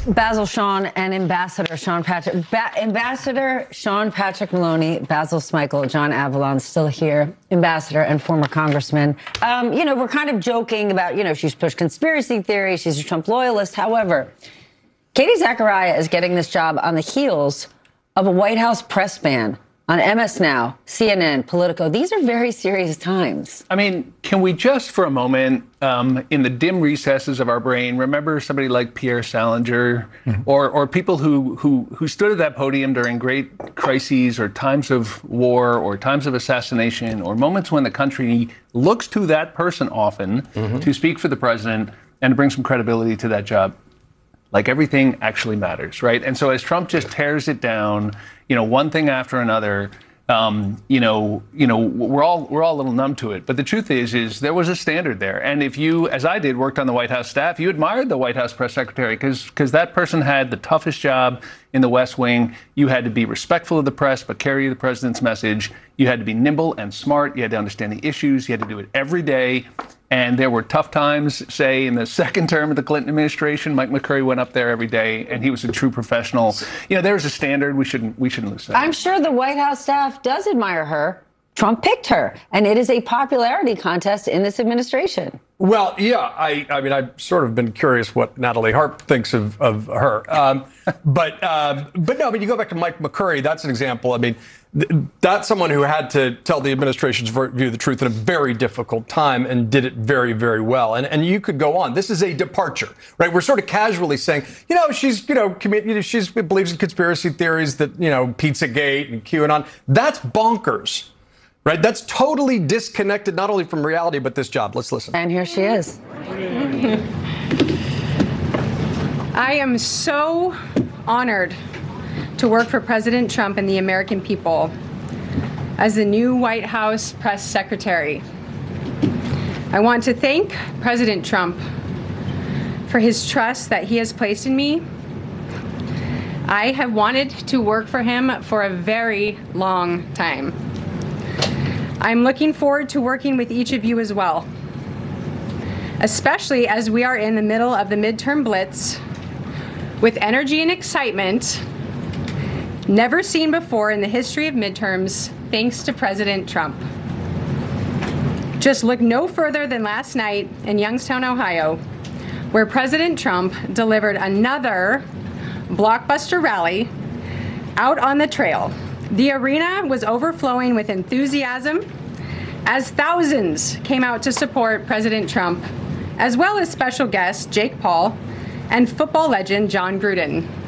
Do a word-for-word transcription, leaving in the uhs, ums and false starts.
Basil Sean and Ambassador Sean Patrick. Ba- Ambassador Sean Patrick Maloney, Basil Smikle, John Avallone still here. Ambassador and former congressman. Um, you know, we're kind of joking about, you know, she's pushed conspiracy theory. She's a Trump loyalist. However, Katie Zachariah is getting this job on the heels of a White House press ban on M S Now, C N N, Politico. These are very serious times. I mean, can we just for a moment, um, in the dim recesses of our brain, remember somebody like Pierre Salinger, mm-hmm. or or people who, who who stood at that podium during great crises or times of war or times of assassination or moments when the country looks to that person often mm-hmm. to speak for the president and to bring some credibility to that job. Like everything actually matters, right? And so as Trump just tears it down, you know, one thing after another, um, you know, you know, we're all we're all a little numb to it. But the truth is, is there was a standard there. And if you, as I did, worked on the White House staff, you admired the White House press secretary because because that person had the toughest job in the West Wing. You had to be respectful of the press, but carry the president's message. You had to be nimble and smart. You had to understand the issues. You had to do it every day. And there were tough times, say, in the second term of the Clinton administration. Mike McCurry went up there every day, and he was a true professional. You know, there's a standard. We shouldn't we shouldn't lose that. I'm sure the White House staff does admire her. Trump picked her, and it is a popularity contest in this administration. Well, yeah, I, I mean, I've sort of been curious what Natalie Harp thinks of, of her. Um, but, um, but no, I mean, you go back to Mike McCurry, that's an example. I mean, th- that's someone who had to tell the administration's view of the truth in a very difficult time and did it very, very well. And, and you could go on. This is a departure, right? We're sort of casually saying, you know, she's, you know, commi- you know she's believes in conspiracy theories that, you know, Pizzagate and QAnon. That's bonkers. Right? That's totally disconnected, not only from reality, but this job. Let's listen. And here she is. I am so honored to work for President Trump and the American people as the new White House press secretary. I want to thank President Trump for his trust that he has placed in me. I have wanted to work for him for a very long time. I'm looking forward to working with each of you as well, especially as we are in the middle of the midterm blitz with energy and excitement never seen before in the history of midterms, thanks to President Trump. Just look no further than last night in Youngstown, Ohio, where President Trump delivered another blockbuster rally out on the trail. The arena was overflowing with enthusiasm as thousands came out to support President Trump, as well as special guest Jake Paul and football legend John Gruden.